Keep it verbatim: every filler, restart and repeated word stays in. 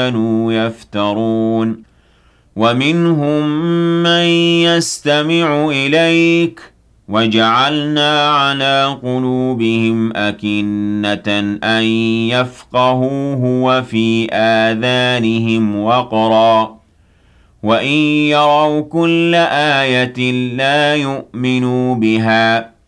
كَانُوا يَفْتَرُونَ وَمِنْهُم مَّن يَسْتَمِعُ إِلَيْكَ وَجَعَلْنَا عَلَىٰ قُلُوبِهِمْ أَكِنَّةً أَن يَفْقَهُوهُ وَفِي آذَانِهِمْ وَقْرًا ۚ وَإِن يَرَوْا كُلَّ آيَةٍ لَّا يُؤْمِنُوا بِهَا